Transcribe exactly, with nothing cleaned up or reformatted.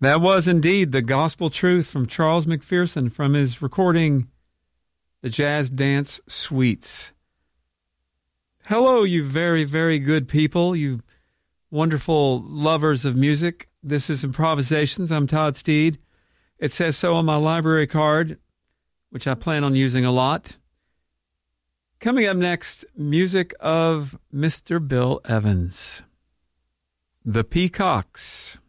That was indeed the gospel truth from Charles McPherson from his recording, The Jazz Dance Suites. Hello, you very, very good people, you wonderful lovers of music. This is Improvisations. I'm Todd Steed. It says so on my library card, which I plan on using a lot. Coming up next, music of Mister Bill Evans. The Peacocks.